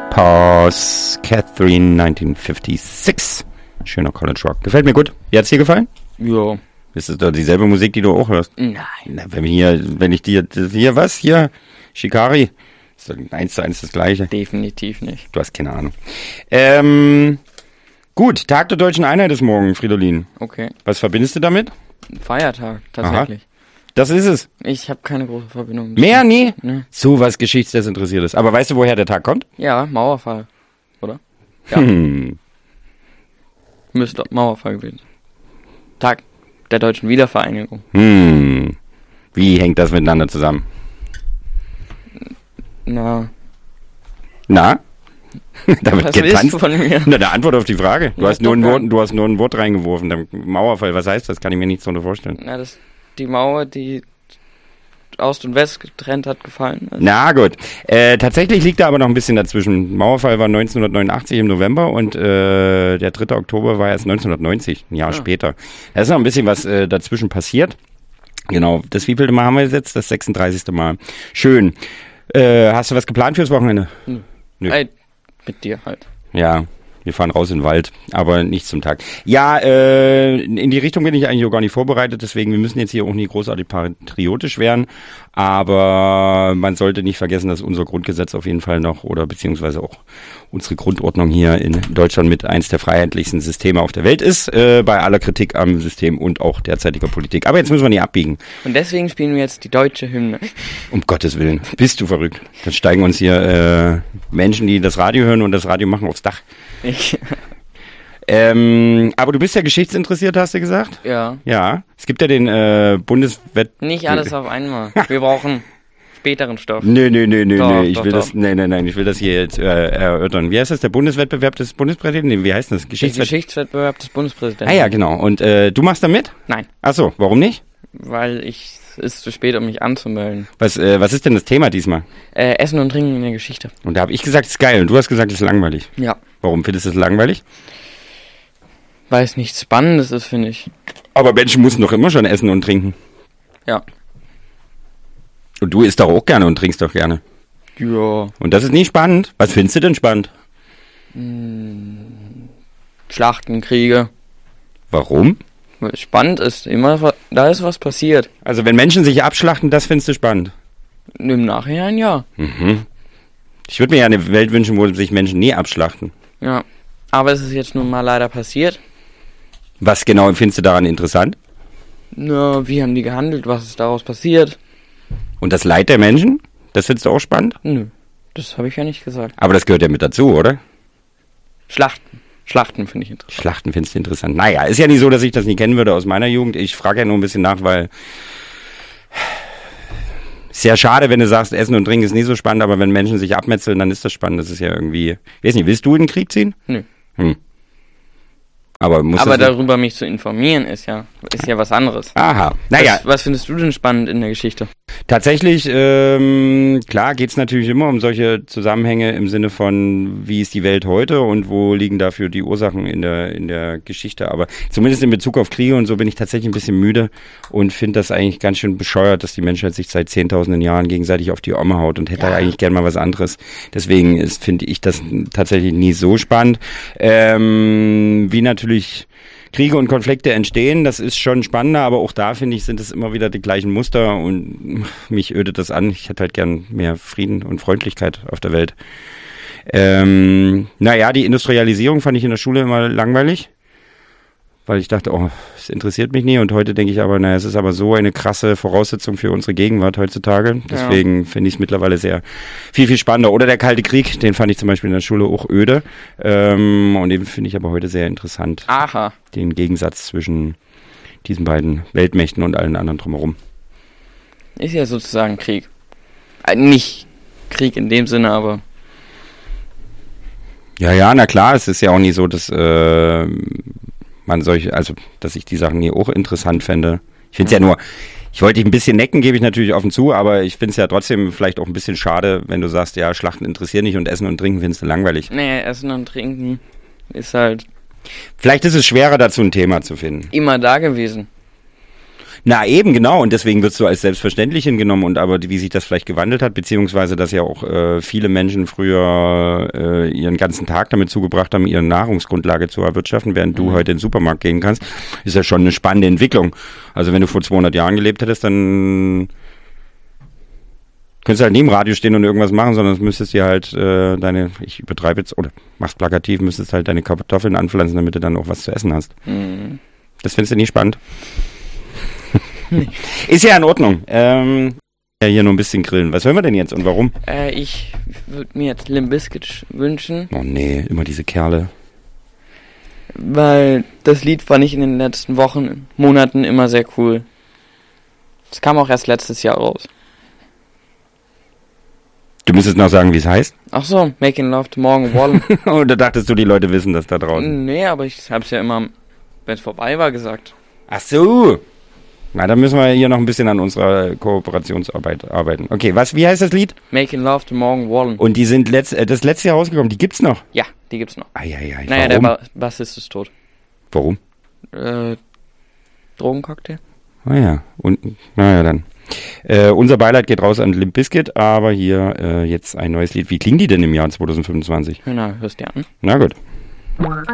Pause, Catherine 1956. Schöner College Rock. Gefällt mir gut. Wie hat's dir gefallen? Ja. Ist das doch dieselbe Musik, die du auch hörst? Nein. Na, wenn ich dir, was, hier, Shikari, ist doch 1:1 das Gleiche. Definitiv nicht. Du hast keine Ahnung. Gut, Tag der Deutschen Einheit ist morgen, Fridolin. Okay. Was verbindest du damit? Feiertag, tatsächlich. Aha. Das ist es. Ich habe keine große Verbindung. Mehr nie? Ne. So was Geschichtsdesinteressiertes. Aber weißt du, woher der Tag kommt? Ja, Mauerfall, oder? Ja. Müsste Mauerfall gewesen. Tag der deutschen Wiedervereinigung. Wie hängt das miteinander zusammen? Na, Da wird was willst getanzt. du von mir? Na, der Antwort auf die Frage. Du Ja, hast nur doch, ein Wort reingeworfen. Mauerfall, was heißt das? Kann ich mir nichts darunter vorstellen. Na, das die Mauer, die Ost und West getrennt hat, gefallen ist. Na gut. Tatsächlich liegt da aber noch ein bisschen dazwischen. Mauerfall war 1989 im November und der 3. Oktober war erst 1990, ein Jahr später. Da ist noch ein bisschen was dazwischen passiert. Genau, das wievielte Mal haben wir jetzt? Das 36. Mal. Schön. Hast du was geplant fürs Wochenende? Nö. Ey, mit dir halt. Ja, wir fahren raus in den Wald, aber nichts zum Tag. Ja, in die Richtung bin ich eigentlich auch gar nicht vorbereitet, deswegen, wir müssen jetzt hier auch nicht großartig patriotisch werden, aber man sollte nicht vergessen, dass unser Grundgesetz auf jeden Fall noch, oder beziehungsweise auch unsere Grundordnung hier in Deutschland mit eins der freiheitlichsten Systeme auf der Welt ist, bei aller Kritik am System und auch derzeitiger Politik. Aber jetzt müssen wir nicht abbiegen. Und deswegen spielen wir jetzt die deutsche Hymne. Um Gottes Willen, bist du verrückt. Dann steigen uns hier Menschen, die das Radio hören und das Radio machen, aufs Dach. Aber du bist ja geschichtsinteressiert, hast du gesagt? Ja. Ja. Es gibt ja den Nicht alles auf einmal. Wir brauchen späteren Stoff. Nee. Doch, Ich will das hier jetzt erörtern. Wie heißt das? Der Bundeswettbewerb des Bundespräsidenten? Nee, wie heißt das? Der Geschichtswettbewerb des Bundespräsidenten. Ah ja, genau. Und du machst da mit? Nein. Ach so, warum nicht? Weil es ist zu spät, um mich anzumelden. Was ist denn das Thema diesmal? Essen und Trinken in der Geschichte. Und da habe ich gesagt, es ist geil. Und du hast gesagt, es ist langweilig. Ja. Warum findest du es langweilig? Weil es nichts Spannendes ist, finde ich. Aber Menschen müssen doch immer schon essen und trinken. Ja. Und du isst doch auch gerne und trinkst doch gerne. Ja. Und das ist nicht spannend. Was findest du denn spannend? Schlachten, Kriege. Warum? Weil es spannend ist. Immer, da ist was passiert. Also wenn Menschen sich abschlachten, das findest du spannend? Im Nachhinein ja. Ich würde mir ja eine Welt wünschen, wo sich Menschen nie abschlachten. Ja. Aber es ist jetzt nun mal leider passiert. Was genau findest du daran interessant? Na, wie haben die gehandelt? Was ist daraus passiert? Und das Leid der Menschen? Das findest du auch spannend? Nö. Das habe ich ja nicht gesagt. Aber das gehört ja mit dazu, oder? Schlachten finde ich interessant. Schlachten findest du interessant. Naja, ist ja nicht so, dass ich das nie kennen würde aus meiner Jugend. Ich frage ja nur ein bisschen nach, weil sehr schade, wenn du sagst, Essen und Trinken ist nicht so spannend, aber wenn Menschen sich abmetzeln, dann ist das spannend. Das ist ja irgendwie, ich weiß nicht, willst du in den Krieg ziehen? Nö. Aber darüber mich zu informieren ist ja was anderes. Aha, naja. Was findest du denn spannend in der Geschichte? Tatsächlich, klar geht's natürlich immer um solche Zusammenhänge im Sinne von, wie ist die Welt heute und wo liegen dafür die Ursachen in der Geschichte. Aber zumindest in Bezug auf Kriege und so bin ich tatsächlich ein bisschen müde und finde das eigentlich ganz schön bescheuert, dass die Menschheit sich seit 10.000 Jahren gegenseitig auf die Omme haut und hätte eigentlich gern mal was anderes. Deswegen finde ich das tatsächlich nie so spannend. Wie natürlich Kriege und Konflikte entstehen, das ist schon spannender, aber auch da, finde ich, sind es immer wieder die gleichen Muster und mich ödet das an. Ich hätte halt gern mehr Frieden und Freundlichkeit auf der Welt. Die Industrialisierung fand ich in der Schule immer langweilig, weil ich dachte, es interessiert mich nie und heute denke ich aber, es ist aber so eine krasse Voraussetzung für unsere Gegenwart heutzutage. Deswegen finde ich es mittlerweile sehr viel spannender. Oder der Kalte Krieg, den fand ich zum Beispiel in der Schule auch öde und den finde ich aber heute sehr interessant. Aha. Den Gegensatz zwischen diesen beiden Weltmächten und allen anderen drumherum. Ist ja sozusagen Krieg. Nicht Krieg in dem Sinne, aber... Ja, na klar, es ist ja auch nie so, dass dass ich die Sachen hier auch interessant fände. Ich finde es ja nur, ich wollte dich ein bisschen necken, gebe ich natürlich offen zu, aber ich finde es ja trotzdem vielleicht auch ein bisschen schade, wenn du sagst, ja, Schlachten interessieren nicht und Essen und Trinken findest du langweilig. Nee, Essen und Trinken ist halt... Vielleicht ist es schwerer, dazu ein Thema zu finden. Immer da gewesen. Na eben, genau. Und deswegen wird es so als selbstverständlich hingenommen. Und aber wie sich das vielleicht gewandelt hat, beziehungsweise dass ja auch viele Menschen früher ihren ganzen Tag damit zugebracht haben, ihre Nahrungsgrundlage zu erwirtschaften, während du heute in den Supermarkt gehen kannst, ist ja schon eine spannende Entwicklung. Also wenn du vor 200 Jahren gelebt hättest, dann könntest du halt nie im Radio stehen und irgendwas machen, sondern es müsstest dir halt ich übertreibe jetzt, oder mach's plakativ, müsstest halt deine Kartoffeln anpflanzen, damit du dann auch was zu essen hast. Das findest du nicht spannend? Ist ja in Ordnung. Ja, hier nur ein bisschen grillen. Was hören wir denn jetzt und warum? Ich würde mir jetzt Limp Bizkit wünschen. Oh nee, immer diese Kerle. Weil das Lied fand ich in den letzten Wochen, Monaten immer sehr cool. Es kam auch erst letztes Jahr raus. Du müsstest noch sagen, wie es heißt? Ach so, Making Love to Morgan Wallen. Oder dachtest du, die Leute wissen das da draußen? Nee, aber ich hab's ja immer, wenn es vorbei war, gesagt. Ach so. Na, dann müssen wir hier noch ein bisschen an unserer Kooperationsarbeit arbeiten. Okay, wie heißt das Lied? Making Love to Morgan Wallen. Und die sind das letzte Jahr rausgekommen, die gibt's noch? Ja, die gibt's noch. Naja, naja, der Bassist ist tot. Warum? Drogencocktail. Ah ja, und naja dann. Unser Beileid geht raus an Limp Bizkit, aber hier jetzt ein neues Lied. Wie klingen die denn im Jahr 2025? Na, hörst du dir an. Na gut.